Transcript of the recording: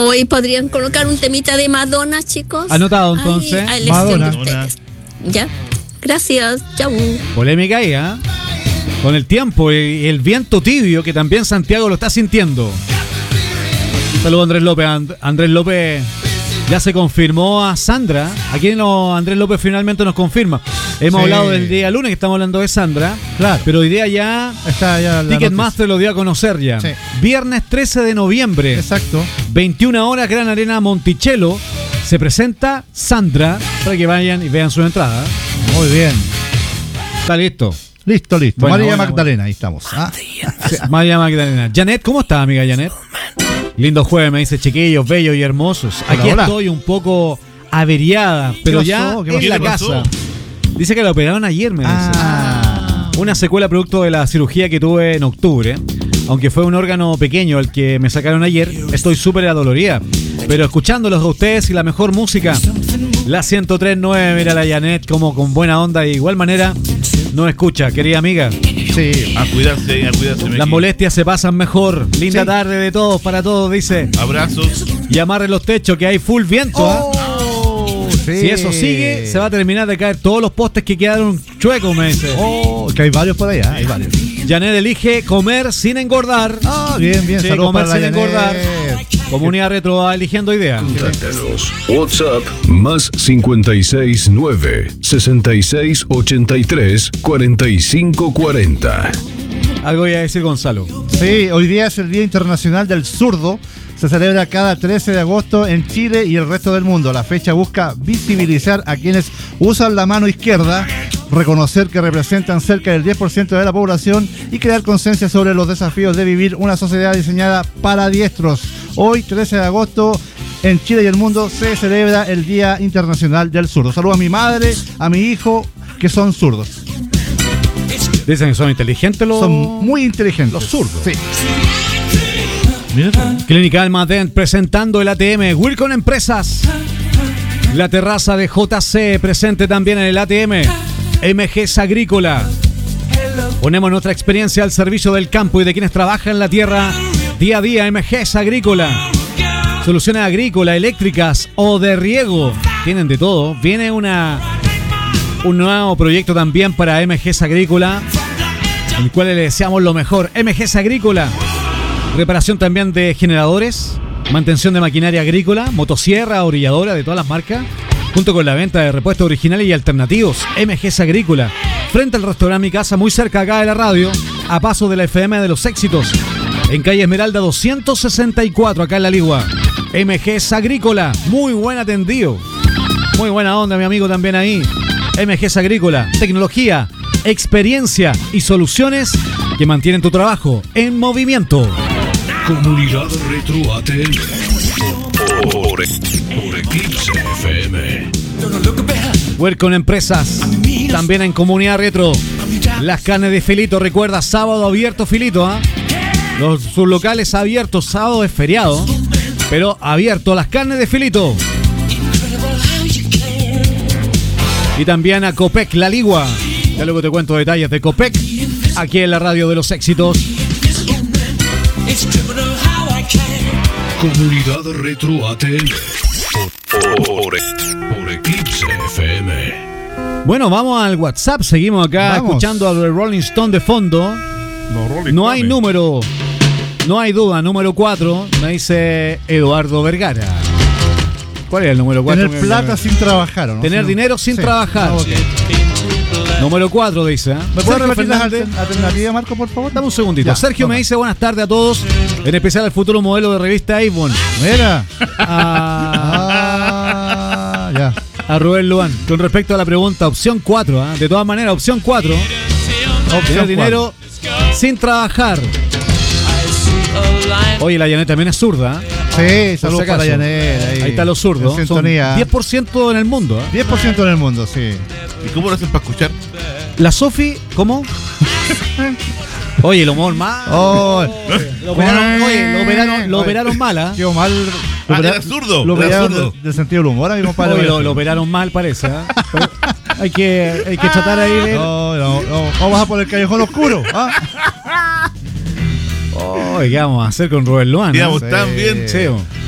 Hoy podrían colocar un temita de Madonna, chicos. Anotado, entonces. Ahí, Madonna. Ya. Gracias. Chau. Polémica ahí, ¿eh? Con el tiempo y el viento tibio, que también Santiago lo está sintiendo. Saludos, Andrés López. Andrés López ya se confirmó a Sandra. Aquí Andrés López finalmente nos confirma. Hemos hablado del día lunes, que estamos hablando de Sandra. Claro. Pero hoy día ya Está ya Ticketmaster lo dio a conocer ya. Sí. Viernes 13 de noviembre. Exacto. 21 horas, Gran Arena Monticello. Se presenta Sandra para que vayan y vean su entrada. Muy bien. Está listo. Listo. Bueno, María bueno, Magdalena, ahí estamos. Sí, María Magdalena. Janet, ¿cómo está, amiga Janet? Lindo jueves, me dice, chiquillos, bellos y hermosos. Aquí Hola. estoy un poco averiada, pero pasó? ya ¿Qué en pasó? la ¿Qué pasó? casa. Dice que la operaron ayer, me dice. Una secuela producto de la cirugía que tuve en octubre. Aunque fue un órgano pequeño el que me sacaron ayer, estoy súper adolorida. Pero escuchándolos a ustedes y la mejor música, la 103.9, mira la Janet como con buena onda. De igual manera, no escucha, querida amiga. Sí. A cuidarse. Las molestias se pasan mejor. Linda Sí. tarde de todos para todos, dice. Abrazos. Y amarren los techos que hay full viento. ¿Ah? Sí. Si eso sigue, se va a terminar de caer todos los postes que quedaron chuecos, me dice. Que hay varios por allá, hay varios. Janet elige comer sin engordar. Bien. Sí, Saludos comer para la sin engordar. Janet. Comunidad Retro va eligiendo ideas. Contáctanos. WhatsApp más 569 6683 4540. Algo iba a decir Gonzalo. Sí, hoy día es el Día Internacional del Zurdo. Se celebra cada 13 de agosto en Chile y el resto del mundo. La fecha busca visibilizar a quienes usan la mano izquierda, reconocer que representan cerca del 10% de la población y crear conciencia sobre los desafíos de vivir una sociedad diseñada para diestros. Hoy, 13 de agosto, en Chile y el mundo se celebra el Día Internacional del Zurdo. Saludo a mi madre, a mi hijo, que son zurdos. Dicen que son inteligentes los... Son muy inteligentes. Los zurdos. Sí. Clínica Almadén presentando el ATM. Wilcon Empresas. La terraza de JC presente también en el ATM. MGs Agrícola. Ponemos nuestra experiencia al servicio del campo y de quienes trabajan en la tierra día a día. MGs Agrícola. Soluciones agrícolas, eléctricas o de riego. Tienen de todo. Viene un nuevo proyecto también para MGs Agrícola, en el cual le deseamos lo mejor. MGs Agrícola. Reparación también de generadores, mantención de maquinaria agrícola, motosierra, orilladora de todas las marcas, junto con la venta de repuestos originales y alternativos. MGs Agrícola, frente al restaurante Mi Casa, muy cerca acá de la radio, a paso de la FM de los Éxitos, en calle Esmeralda 264, acá en La Ligua. MGs Agrícola, muy buen atendido, muy buena onda, mi amigo, también ahí. MGs Agrícola, tecnología, experiencia y soluciones que mantienen tu trabajo en movimiento. Comunidad Retro ATM. Por Eclipse FM. Welcome Empresas, también en Comunidad Retro. Las carnes de Filito, recuerda, sábado abierto Filito, ¿ah? Sus locales abiertos, sábado es feriado, pero abierto las carnes de Filito. Y también a Copec La Ligua. Ya luego te cuento detalles de Copec aquí en la radio de los Éxitos. Comunidad Retro ATM. Por Eclipse FM. Bueno, vamos al WhatsApp. Seguimos acá escuchando a The Rolling Stone de fondo. No hay número, no hay duda. Número 4, me dice Eduardo Vergara. ¿Cuál es el número 4? Tener plata sin trabajar, ¿o no? Tener dinero sin trabajar. Ah, okay. Número 4 dice. ¿Me puedes repetir las alternativas, Marco, por favor? Dame un segundito. Ya, Sergio me dice buenas tardes a todos, en especial al futuro modelo de revista Avon. Mira. Ya. A Rubén Luan. Con respecto a la pregunta, opción 4, de todas maneras, opción 4. Tener dinero sin trabajar. Oye, la Janet también es zurda. Sí, saludos para Janet. Ahí están los zurdos. Son 10% en el mundo. 10% en el mundo, sí. ¿Y cómo lo hacen para escuchar? La Sofi, ¿cómo? Oye, el humor mal. Lo operaron mal, ¿ah? Quedó mal. Era zurdo. Lo operaron del sentido del humor, a mi compadre. Oye, lo operaron mal, parece. Hay que tratar ahí de... No. Vamos a por el callejón oscuro. Oye, ¿qué vamos a hacer con Rubén Luan? Digamos, tan bien. Sí.